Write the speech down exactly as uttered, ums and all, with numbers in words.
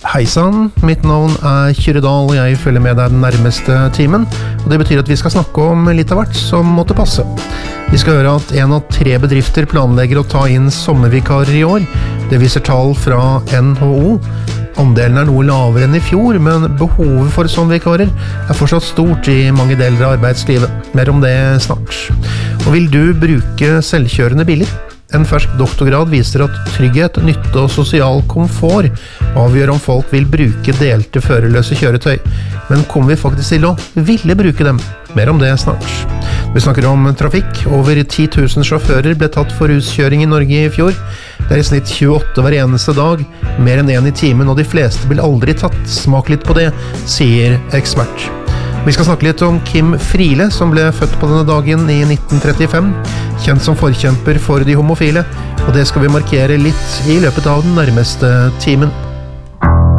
Hei sann, mitt navn er Kyrre Dahl, og jeg følger med deg den nærmeste timen. Og det betyr at vi skal snakke om litt av hvert som måtte passe. Vi skal høre at en av tre bedrifter planlegger å ta inn sommervikarer i år. Det viser tall fra N H O. Andelen er noe lavere enn i fjor, men behovet for sommervikarer er fortsatt stort i mange deler av arbeidslivet. Mer om det snart. Og vil du bruke selvkjørende biler? En fersk doktorgrad viser at trygghet, nytte og sosial komfort avgjør om folk vil bruke delte førerløse kjøretøy. Men kommer vi faktisk til å ville bruke dem? Mer om det snart. Vi snakker om trafikk. Over ti tusen sjåfører ble tatt for ruskjøring i Norge i fjor. Det er i snitt tjueåtte hver eneste dag, mer enn en i timen, og de fleste blir aldri tatt. Smak litt på det, sier ekspert. Vi skal snakke litt om Kim Friele, som ble født på denne dagen i nitten trettifem, kjent som forkjemper for de homofile, og det skal vi markere litt i løpet av den nærmeste timen.